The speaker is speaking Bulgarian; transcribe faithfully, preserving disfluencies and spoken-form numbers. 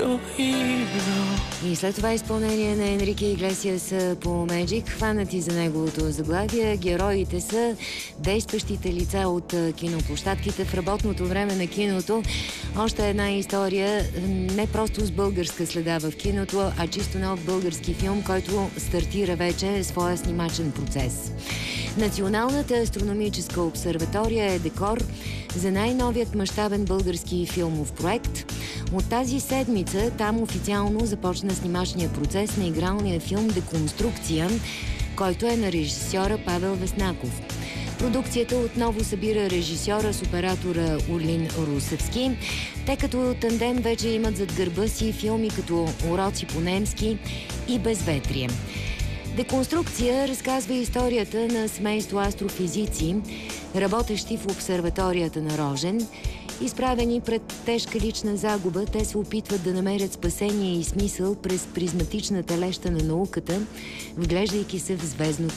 your hero. И след това изпълнение на Енрике Иглесиас по Magic, хванати за неговото заглавие. Героите са действащите лица от киноплощадките в работното време на киното. Още една история, не просто с българска следа в киното, а чисто нов български филм, който стартира вече своя снимачен процес. Националната астрономическа обсерватория е декор за най-новият мащабен български филмов проект. От тази седмица там официално започна снимачния процес на игралния филм «Деконструкция», който е на режисьора Павел Веснаков. Продукцията отново събира режисьора с оператора Орлин Русевски. Те като тандем вече имат зад гърба си филми като «Уроци по немски» и «Безветрие». Деконструкция разказва историята на семейство астрофизици, работещи в обсерваторията на Рожен. Изправени пред тежка лична загуба, те се опитват да намерят спасение и смисъл през призматичната леща на науката, вглеждайки се в звездното